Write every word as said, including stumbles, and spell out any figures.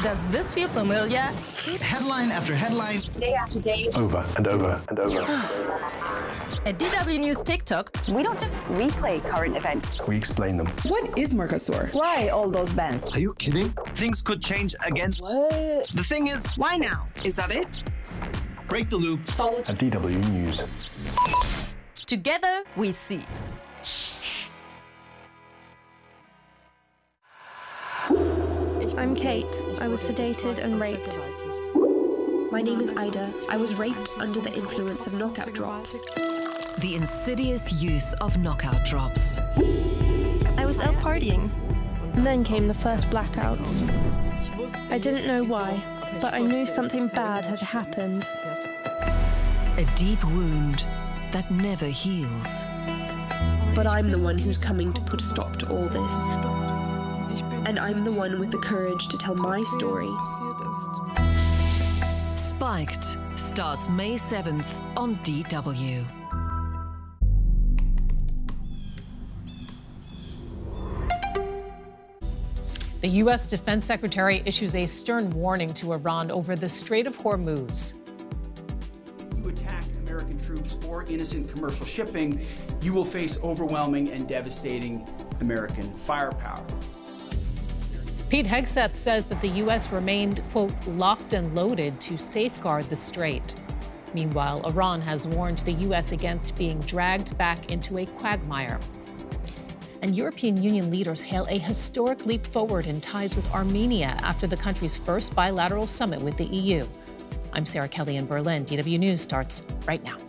Does this feel familiar? Headline after headline. Day after day. Over and over and over. At D W News TikTok, We don't just replay current events. We explain them. What is Mercosur? Why all those bans? Are you kidding? Things could change again. What? The thing is, Why now? Is that it? break the loop. Follow. At D W News. together we see. I'm Kate. I was sedated and raped. My name is Ida. I was raped under the influence of knockout drops. The insidious use of knockout drops. I was out partying. And then came the first blackouts. I didn't know why, but I knew something bad had happened. A deep wound that never heals. But I'm the one who's coming to put a stop to all this. And I'm the one with the courage to tell my story. Spiked starts May seventh on D W. The U S Defense Secretary issues a stern warning to Iran over the Strait of Hormuz. You attack American troops or innocent commercial shipping, you will face overwhelming and devastating American firepower. Pete Hegseth says that the U S remained, quote, locked and loaded to safeguard the strait. Meanwhile, Iran has warned the U S against being dragged back into a quagmire. And European Union leaders hail a historic leap forward in ties with Armenia after the country's first bilateral summit with the E U. I'm Sarah Kelly in Berlin. D W News starts right now.